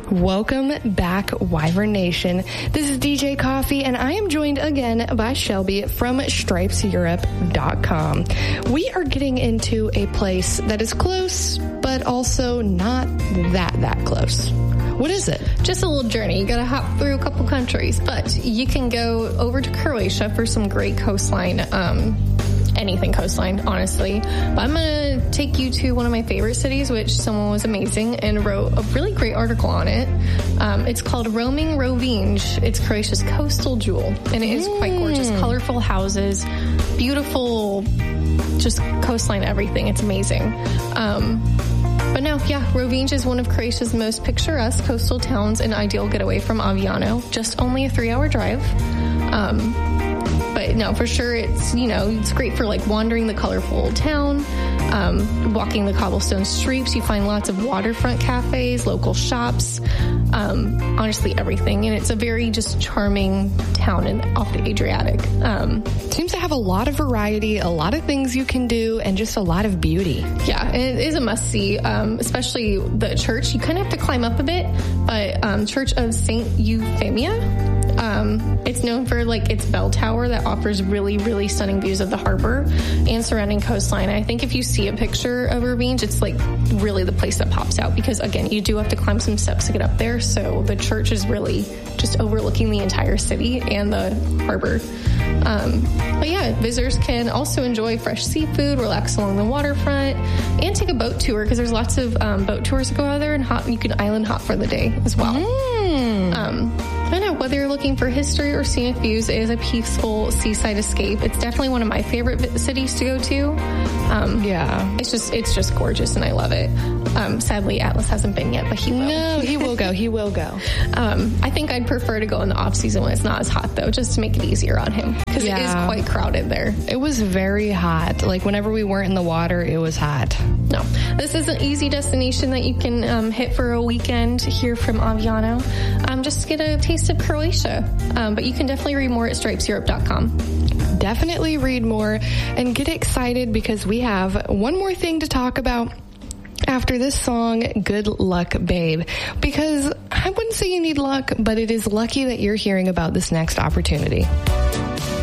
Welcome back, Wyvern Nation. This is DJ Coffee, and I am joined again by Shelby from StripesEurope.com. We are getting into a place that is close, but also not that close. What is it? Just a little journey. You got to hop through a couple countries, but you can go over to Croatia for some great coastline, anything coastline, honestly. But I'm going to take you to one of my favorite cities, which someone was amazing and wrote a really great article on it. It's called Roaming Rovinj. It's Croatia's coastal jewel, and it is quite gorgeous. Colorful houses, beautiful, just coastline, everything. It's amazing. But no, yeah, Rovinj is one of Croatia's most picturesque coastal towns, an ideal getaway from Aviano. Just only a 3-hour drive. But no, for sure, it's, it's great for like wandering the colorful town, walking the cobblestone streets. You find lots of waterfront cafes, local shops, honestly, everything. And it's a very just charming town off the Adriatic. Seems to have a lot of variety, a lot of things you can do, and just a lot of beauty. Yeah, and it is a must-see, especially the church. You kind of have to climb up a bit, but Church of St. Euphemia. It's known for its bell tower that offers really, really stunning views of the harbor and surrounding coastline. I think if you see a picture of Rovinj, it's really the place that pops out because, again, you do have to climb some steps to get up there. So the church is really just overlooking the entire city and the harbor. But yeah, visitors can also enjoy fresh seafood, relax along the waterfront, and take a boat tour because there's lots of boat tours that go out there, and you can island hop for the day as well. I don't know, whether you're looking for history or scenic views, it is a peaceful seaside escape. It's definitely one of my favorite cities to go to. Yeah. It's just gorgeous, and I love it. Sadly, Atlas hasn't been yet, but he will. No, he will go. He will go. I think I'd prefer to go in the off season when it's not as hot, though, just to make it easier on him, because it is quite crowded there. It was very hot. Whenever we weren't in the water, it was hot. No, this is an easy destination that you can hit for a weekend here from Aviano. Just to get a taste of Croatia. But you can definitely read more at StripesEurope.com. Definitely read more and get excited because we have one more thing to talk about after this song, Good Luck Babe. Because I wouldn't say you need luck, but it is lucky that you're hearing about this next opportunity.